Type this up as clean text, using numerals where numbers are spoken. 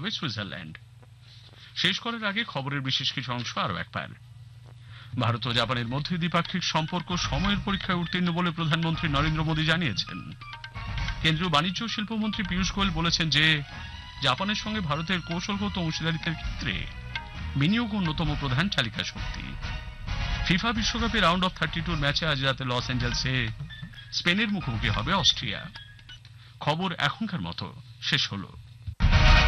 হবে সুইজারল্যান্ড। শেষ করার আগে খবরের বিশেষ কিছু অংশ আরো একবার। ভারত ও জাপানের মধ্যে দ্বিপাক্ষিক সম্পর্ক সময়ের পরীক্ষায় উত্তীর্ণ বলে প্রধানমন্ত্রী নরেন্দ্র মোদী জানিয়েছেন। কেন্দ্রীয় বাণিজ্য ও শিল্পমন্ত্রী পীযূষ গোয়েল বলেছেন যে জাপানের সঙ্গে ভারতের কৌশলগত অংশীদারিত্বের ক্ষেত্রে বিনিয়োগ অন্যতম প্রধান চালিকা শক্তি। ফিফা বিশ্বকাপের রাউন্ড অফ 32 ম্যাচে আজ রাতে লস অ্যাঞ্জেলসে স্পেনের মুখোমুখি হবে অস্ট্রিয়া। খবর এখনকার মতো শেষ হলো।